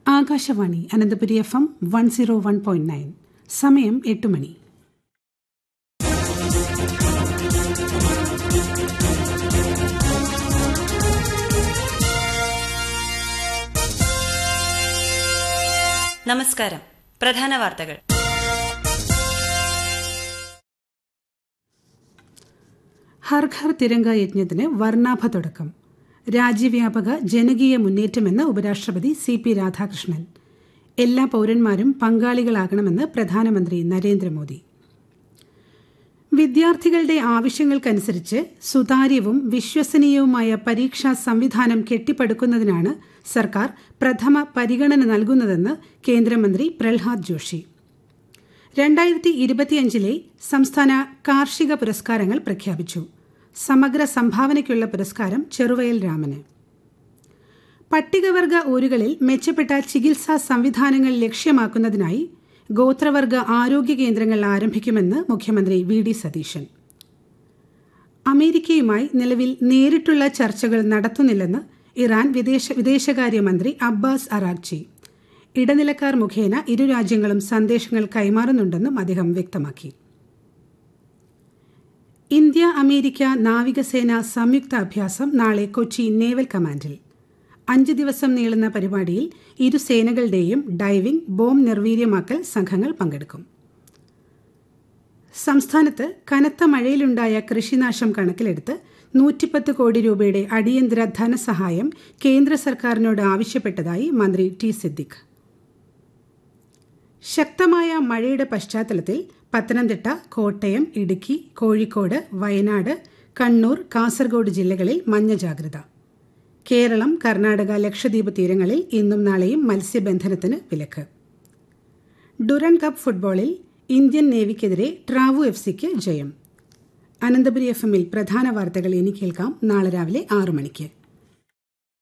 Akashvani Ananthapuri FM 101.9. സമയം 8 മണി. നമസ്കാരം. പ്രധാന വാർത്തകൾ. ഹർ ഘർ തിരംഗ യജ്ഞത്തിന് വർണ്ണാഭ തുടക്കം. രാജ്യവ്യാപക ജനകീയ മുന്നേറ്റമെന്ന് ഉപരാഷ്ട്രപതി CP രാധാകൃഷ്ണൻ. എല്ലാ പൌരന്മാരും പങ്കാളികളാകണമെന്ന് പ്രധാനമന്ത്രി നരേന്ദ്രമോദി. വിദ്യാർത്ഥികളുടെ ആവശ്യങ്ങൾക്കനുസരിച്ച് സുതാര്യവും വിശ്വസനീയവുമായ പരീക്ഷാ സംവിധാനം കെട്ടിപ്പടുക്കുന്നതിനാണ് സർക്കാർ പ്രഥമ പരിഗണന നൽകുന്നതെന്ന് കേന്ദ്രമന്ത്രി പ്രഹ്ലാദ് ജോഷി. 2025 സംസ്ഥാന കാർഷിക പുരസ്കാരങ്ങൾ പ്രഖ്യാപിച്ചു. സമഗ്ര സംഭാവനയ്ക്കുള്ള പുരസ്കാരം ചെറുവയൽ രാമന്. പട്ടികവർഗ ഊരുകളിൽ മെച്ചപ്പെട്ട ചികിത്സാ സംവിധാനങ്ങൾ ലക്ഷ്യമാക്കുന്നതിനായി ഗോത്രവർഗ ആരോഗ്യ കേന്ദ്രങ്ങൾ ആരംഭിക്കുമെന്ന് മുഖ്യമന്ത്രി VD സതീശൻ. അമേരിക്കയുമായി നിലവിൽ നേരിട്ടുള്ള ചർച്ചകൾ നടത്തുന്നില്ലെന്ന് ഇറാൻ വിദേശകാര്യമന്ത്രി അബ്ബാസ് അറാഗ്ചി. ഇടനിലക്കാർ മുഖേന ഇരു രാജ്യങ്ങളും സന്ദേശങ്ങൾ കൈമാറുന്നുണ്ടെന്നും അദ്ദേഹം വ്യക്തമാക്കി. ഇന്ത്യ അമേരിക്ക നാവികസേന സംയുക്ത അഭ്യാസം നാളെ കൊച്ചി നേവൽ കമാൻഡിൽ. 5 ദിവസം നീളുന്ന പരിപാടിയിൽ ഇരു സേനകളുടെയും ഡൈവിംഗ്, ബോംബ് നിർവീര്യമാക്കൽ സംഘങ്ങൾ പങ്കെടുക്കും. സംസ്ഥാനത്ത് കനത്ത മഴയിലുണ്ടായ കൃഷിനാശം കണക്കിലെടുത്ത് 110 കോടി രൂപയുടെ അടിയന്തര ധനസഹായം കേന്ദ്ര സർക്കാരിനോട് ആവശ്യപ്പെട്ടതായി മന്ത്രി T. സിദ്ദിഖ്. ശക്തമായ മഴയുടെ പശ്ചാത്തലത്തിൽ പത്തനംതിട്ട, കോട്ടയം, ഇടുക്കി, കോഴിക്കോട്, വയനാട്, കണ്ണൂർ, കാസർഗോഡ് ജില്ലകളിൽ മഞ്ഞ ജാഗ്രത. കേരളം, കർണാടക, ലക്ഷദ്വീപ് തീരങ്ങളിൽ ഇന്നും നാളെയും മത്സ്യബന്ധനത്തിന് വിലക്ക്. ഡുറൻ കപ്പ് ഫുട്ബോളിൽ ഇന്ത്യൻ നേവിക്കെതിരെ ട്രാവു FCക്ക് ജയം. അനന്തപുരി FM പ്രധാന വാർത്തകൾ ഇനി കേൾക്കാം നാളെ രാവിലെ 6 മണിക്ക്.